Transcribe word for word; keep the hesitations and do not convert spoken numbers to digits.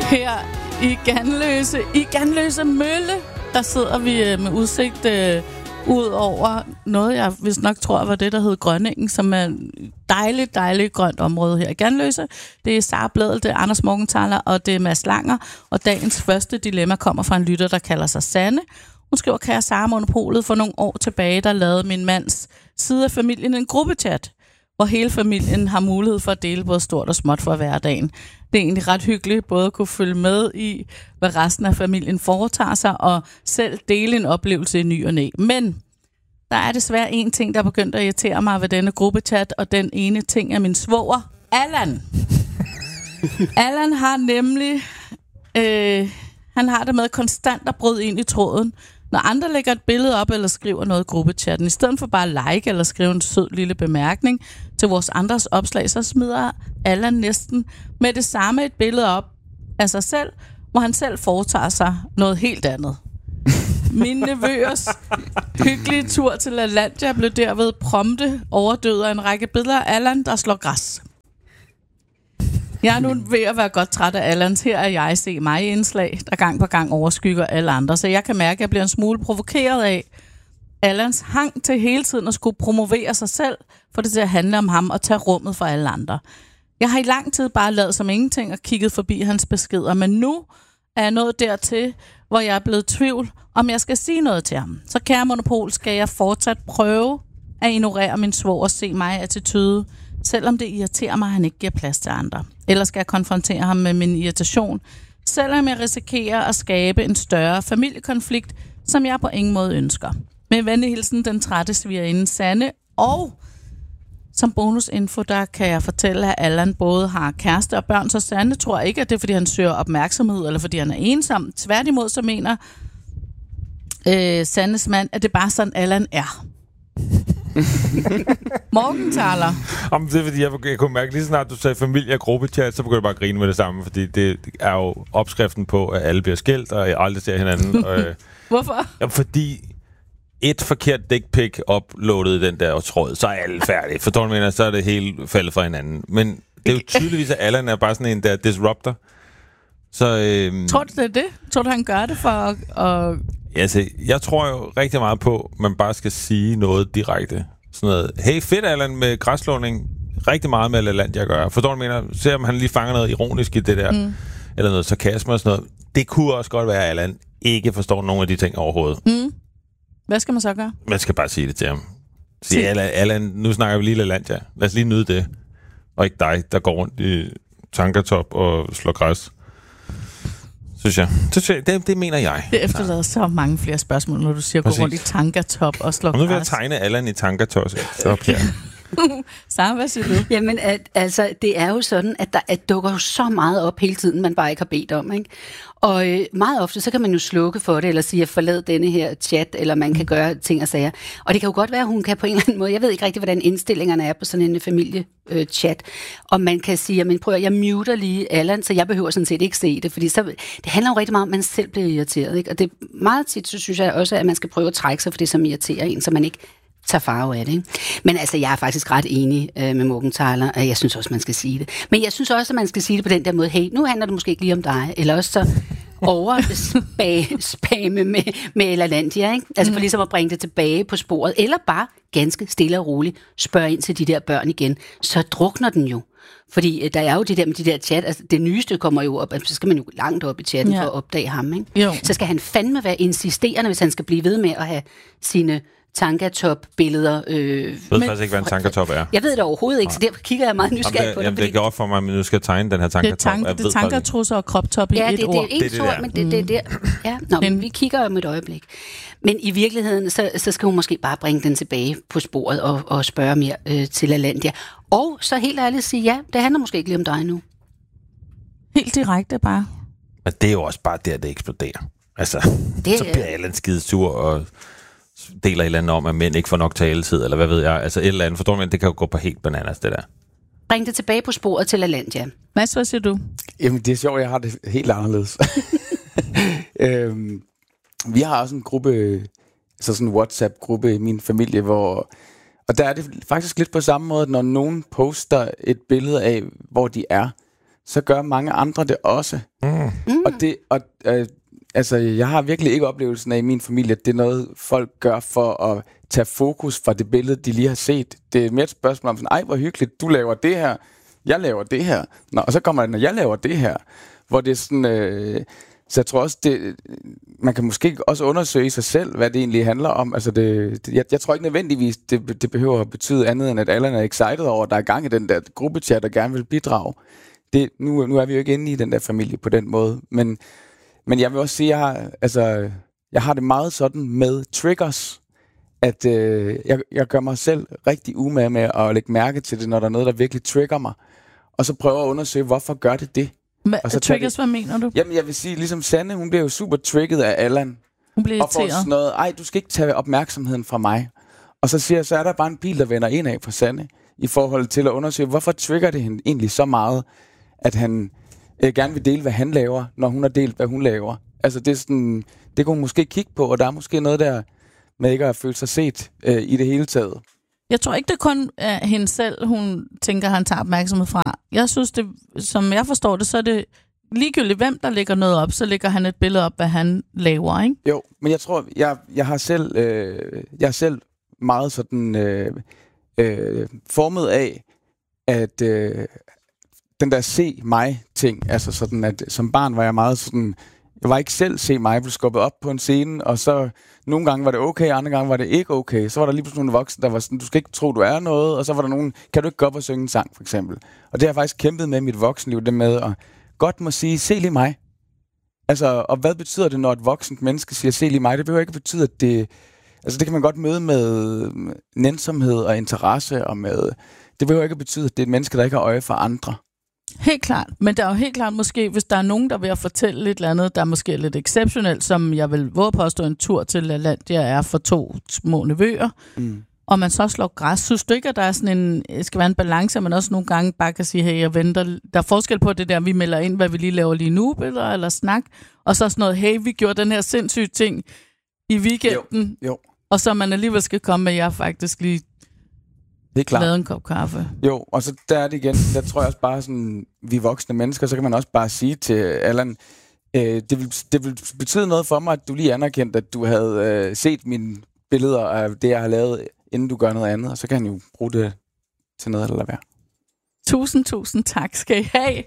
Her i Ganløse, i Ganløse Mølle, der sidder vi med udsigt øh, ud over noget, jeg vist nok tror var det, der hed Grønningen, som er et dejligt, dejligt grønt område her i Ganløse. Det er Sara Blædel, det er Anders Morgenthaler, og det er Mads Langer. Og dagens første dilemma kommer fra en lytter, der kalder sig Sanne. Hun skriver, kære Sara, Monopolet, for nogle år tilbage, der lavede min mands side af familien en gruppechat, hvor hele familien har mulighed for at dele både stort og småt for hverdagen. Det er egentlig ret hyggeligt, både at kunne følge med i, hvad resten af familien foretager sig, og selv dele en oplevelse i ny og næ. Men der er desværre en ting, der er begyndt at irritere mig ved denne gruppechat, og den ene ting er min svoger, Allan. Allan har nemlig, øh, han har det med konstant at bryde ind i tråden, når andre lægger et billede op eller skriver noget i gruppechatten. I stedet for bare at like eller skrive en sød lille bemærkning til vores andres opslag, så smider Allan næsten med det samme et billede op af sig selv, hvor han selv foretager sig noget helt andet. Min nevøers hyggelige tur til LaLandia blev derved prompte overdød af en række billeder af Allan, der slår græs. Jeg er nu ved at være godt træt af Allans. Her er jeg se mig indslag, der gang på gang overskygger alle andre. Så jeg kan mærke, at jeg bliver en smule provokeret af Allans hang til hele tiden at skulle promovere sig selv, for det til at handle om ham og tage rummet for alle andre. Jeg har i lang tid bare lavet som ingenting og kigget forbi hans beskeder, men nu er jeg nået dertil, hvor jeg er blevet i tvivl, om jeg skal sige noget til ham. Så kære Monopol, skal jeg fortsat prøve at ignorere min svoger og se mig attitude, selvom det irriterer mig, at han ikke giver plads til andre. Eller skal jeg konfrontere ham med min irritation, selvom jeg risikerer at skabe en større familiekonflikt, som jeg på ingen måde ønsker. Med venlig hilsen, den trætte svigerinde Sanne. Og som bonusinfo, der kan jeg fortælle, at Allan både har kæreste og børn, så Sanne tror ikke, at det er, fordi han søger opmærksomhed, eller fordi han er ensom. Tværtimod, så mener øh, Sannes mand, at det bare sådan, Allan er. Morgenthaler. Om det er fordi, jeg, jeg kunne mærke lige snart, du sagde familie og gruppechat, så begynder jeg bare at grine med det samme, fordi det er jo opskriften på, at alle bliver skilt, og jeg aldrig ser hinanden. og, øh, Hvorfor? Ja, fordi et forkert dick pic uploadet i den der tråd, så er alle færdige. For du mener, så er det helt faldet fra hinanden. Men det er jo tydeligvis, at Allan er bare sådan en, der disruptor. Så, øh, tror du, det er det? Tror du, han gør det for at... at... Altså, jeg tror jo rigtig meget på, at man bare skal sige noget direkte. Sådan noget, hey fedt Allan med græsslåning, rigtig meget med LaLandia at gøre. Forstår du, mener? Se om han lige fanger noget ironisk i det der, mm. eller noget sarkasme og sådan noget. Det kunne også godt være, at Allan ikke forstår nogen af de ting overhovedet. Mm. Hvad skal man så gøre? Man skal bare sige det til ham. Sige, Allan, Allan, nu snakker vi lige LaLandia. Lad os lige nyde det. Og ikke dig, der går rundt i tankertop og slår græs. Synes jeg. Det, det, det mener jeg. Det efterlader så mange flere spørgsmål, når du siger, gå rundt i tankertop og slå græs. Og nu vil jeg tegne Allan i tankertop. Okay. Sara, hvad siger du? Jamen, at, altså, det er jo sådan, at der at dukker jo så meget op hele tiden, man bare ikke har bedt om, ikke? Og øh, meget ofte, så kan man jo slukke for det, eller sige, at forlad denne her chat, eller man kan gøre ting og sager. Og det kan jo godt være, at hun kan på en eller anden måde, jeg ved ikke rigtig, hvordan indstillingerne er på sådan en familie-chat, og man kan sige, men prøv at jeg muter lige Allan, så jeg behøver sådan set ikke se det, fordi så, det handler jo rigtig meget om, at man selv bliver irriteret, ikke? Og det meget tit, så synes jeg også, at man skal prøve at trække sig for det, som irriterer en, så man ikke tager farve af det, ikke? Men altså, jeg er faktisk ret enig øh, med Morgenthaler, og jeg synes også, man skal sige det. Men jeg synes også, at man skal sige det på den der måde, hey, nu handler det måske ikke lige om dig, eller også så overspame med, med LaLandia, ikke? Altså for ligesom at bringe det tilbage på sporet, eller bare ganske stille og roligt spørge ind til de der børn igen, så drukner den jo. Fordi øh, der er jo det der med de der chat, altså det nyeste kommer jo op, så skal man jo langt op i chatten ja. for at opdage ham, ikke? Jo. Så skal han fandme være insisterende, hvis han skal blive ved med at have sine tankatop-billeder. Øh, jeg ved faktisk ikke, hvad en tankatop er. Jeg ved det overhovedet ikke, så derfor kigger jeg meget nysgerrig på det. Jamen, det går for mig, men nu skal jeg tegne den her tankatop. Det er, tank, det er tankertrusser og kroptop i ja, et det, ord. Ja, det er et ord, men det, det, det, ja. Nå, men vi kigger om et øjeblik. Men i virkeligheden, så, så skal hun måske bare bringe den tilbage på sporet og, og spørge mere øh, til LaLandia. Og så helt ærligt sige, ja, det handler måske ikke lige om dig nu. Helt direkte bare. Men det er jo også bare der, det eksploderer. Altså, det, så bliver Allan skide sur og deler et eller andet om, at mænd ikke får nok taletid, eller hvad ved jeg. Altså et eller andet, forstår man, det kan jo gå på helt bananas, det der. Bring det tilbage på sporet til LaLandia. Mads, hvad siger du? Jamen, det er sjovt, jeg har det helt anderledes. øhm, vi har også en gruppe, så sådan en WhatsApp-gruppe i min familie, hvor, og der er det faktisk lidt på samme måde, når nogen poster et billede af, hvor de er, så gør mange andre det også. Mm. Mm. Og det, og, øh, altså, jeg har virkelig ikke oplevelsen af i min familie, at det er noget, folk gør for at tage fokus fra det billede, de lige har set. Det er mere et spørgsmål om sådan, ej, hvor hyggeligt, du laver det her, jeg laver det her. Nå, og så kommer det, når jeg laver det her, hvor det er sådan... Øh, så jeg tror også, det, man kan måske også undersøge i sig selv, hvad det egentlig handler om. Altså det, det, jeg, jeg tror ikke nødvendigvis, det, det behøver at betyde andet, end at Allan er excited over, at der er gang i den der gruppechat, der gerne vil bidrage. Det, nu, nu er vi jo ikke inde i den der familie på den måde. Men, men jeg vil også sige, at jeg har, altså, jeg har det meget sådan med triggers, at øh, jeg, jeg gør mig selv rigtig umage med at lægge mærke til det, når der er noget, der virkelig trigger mig. Og så prøver at undersøge, hvorfor gør det det? Hva, triggers, det, hvad mener du? Jamen, jeg vil sige, ligesom Sanne, hun bliver jo super trigget af Allan. Hun bliver og får sådan noget, ej, du skal ikke tage opmærksomheden fra mig. Og så siger jeg, så er der bare en bil, der vender ind af for Sanne, i forhold til at undersøge, hvorfor trigger det hende egentlig så meget, at han øh, gerne vil dele, hvad han laver, når hun har delt, hvad hun laver. Altså, det er sådan, det kunne hun måske kigge på, og der er måske noget der, med ikke at føle sig set øh, i det hele taget. Jeg tror ikke, det kun er hende selv, hun tænker, han tager opmærksomhed fra. Jeg synes, det, som jeg forstår det, så er det ligegyldigt, hvem der lægger noget op, så lægger han et billede op, hvad han laver, ikke? Jo, men jeg tror, jeg, jeg har selv, øh, jeg er selv meget sådan øh, øh, formet af, at øh, den der se mig-ting, altså sådan, at som barn var jeg meget sådan, jeg var ikke selv se mig, jeg blev skubbet op på en scene, og så nogle gange var det okay, andre gange var det ikke okay. Så var der lige pludselig nogle voksne, der var sådan, du skal ikke tro, du er noget, og så var der nogen, kan du ikke gå op og synge en sang, for eksempel. Og det har jeg faktisk kæmpet med i mit voksenliv, det med at godt må sige, se lige mig. Altså, og hvad betyder det, når et voksent menneske siger, se lige mig? Det behøver ikke betyde, at det... Altså, det kan man godt møde med nænsomhed og interesse, og med... Det behøver ikke betyde, at det er et menneske, der ikke har øje for andre. Helt klart. Men der er jo helt klart måske, hvis der er nogen, der vil fortælle et eller andet, der er måske lidt exceptionelt, som jeg vil våge påstå en tur til LaLandia er for to små nevøer, mm. og man så slår græs. Synes du ikke, at der er sådan en, skal være en balance, men også nogle gange bare kan sige, hey, jeg venter. Der er forskel på det der, vi melder ind, hvad vi lige laver lige nu, eller, eller snak, og så sådan noget, hey, vi gjorde den her sindssyge ting i weekenden, jo, jo. og så man alligevel skal komme med, jeg faktisk lige det er klart. Lavet en kop kaffe. Jo, og så der er det igen, der tror jeg også bare sådan, vi er voksne mennesker, så kan man også bare sige til Allan, øh, det, vil, det vil betyde noget for mig, at du lige anerkendte, at du havde øh, set mine billeder af det, jeg har lavet, inden du gør noget andet, og så kan han jo bruge det til noget, eller hvad. Tusind, tusind tak skal I have.